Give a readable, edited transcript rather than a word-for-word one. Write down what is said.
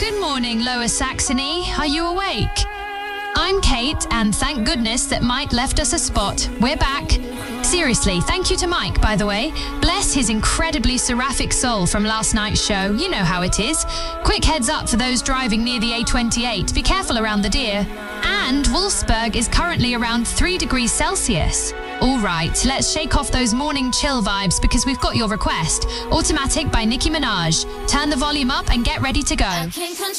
Good morning, Lower Saxony. Are you awake? I'm Kate, and thank goodness that Mike left us a spot. We're back. Seriously, thank you to Mike, by the way. Bless his incredibly seraphic soul from last night's show. You know how it is. Quick heads up for those driving near the A28. Be careful around the deer. And Wolfsburg is currently around 3 degrees Celsius. All right, let's shake off those morning chill vibes because we've got your request. Automatic by Nicki Minaj. Turn the volume up and get ready to go.